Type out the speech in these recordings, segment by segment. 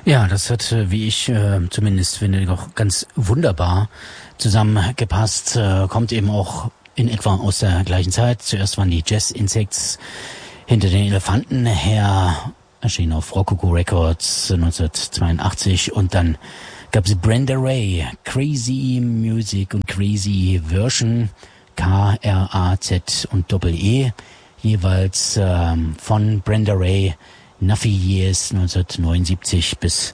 Ja, das hat, wie ich zumindest finde, auch ganz wunderbar zusammengepasst. Kommt eben auch in etwa aus der gleichen Zeit. Zuerst waren die Jazz Insects hinter den Elefanten her, erschienen auf Rococo Records 1982, und dann gab es Brenda Ray, Crazy Music und Crazy Version, K-R-A-Z und Doppel-E, jeweils von Brenda Ray, Nuffy Years 1979 bis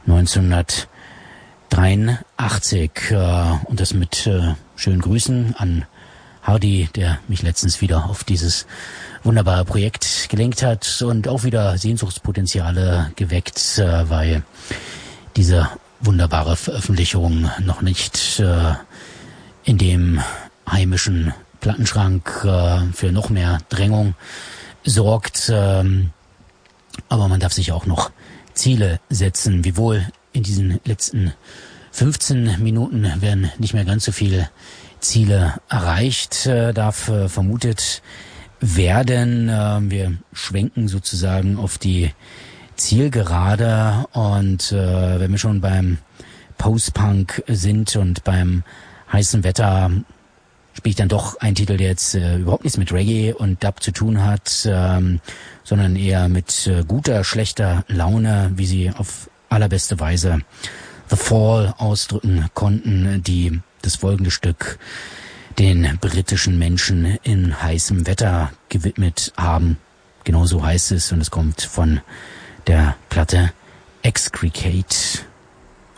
1983, und das mit schönen Grüßen an Hardy, der mich letztens wieder auf dieses wunderbare Projekt gelenkt hat und auch wieder Sehnsuchtspotenziale geweckt, weil diese wunderbare Veröffentlichung noch nicht in dem heimischen Plattenschrank für noch mehr Drängung sorgt. Aber man darf sich auch noch Ziele setzen. Wiewohl in diesen letzten 15 Minuten werden nicht mehr ganz so viele Ziele erreicht, darf vermutet werden. Wir schwenken sozusagen auf die Zielgerade, und wenn wir schon beim Post-Punk sind und beim heißen Wetter, spiele ich dann doch einen Titel, der jetzt überhaupt nichts mit Reggae und Dub zu tun hat, sondern eher mit guter, schlechter Laune, wie sie auf allerbeste Weise The Fall ausdrücken konnten, die das folgende Stück den britischen Menschen in heißem Wetter gewidmet haben. Genauso heißt es, und es kommt von der Platte Excrecate.